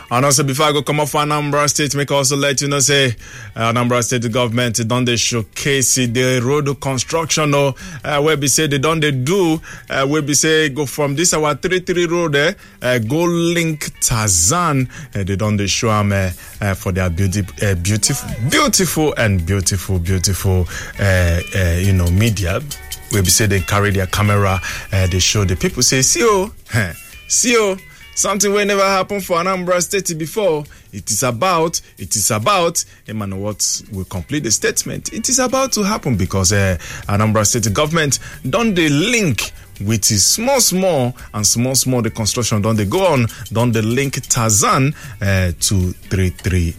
And also, before I go come off for Anambra State, make also let you know, say, Anambra State government done they showcase the road construction, where we say they done they do, where we say go from this our 33 road, go link Tazan, they done they show them for their beautiful media. Where we say they carry their camera, they show the people say, see something will never happen for Anambra State before. It is about, man, what will complete the statement. It is about to happen because Anambra State government done the link with the small the construction done they go on, done the link Tazan to 33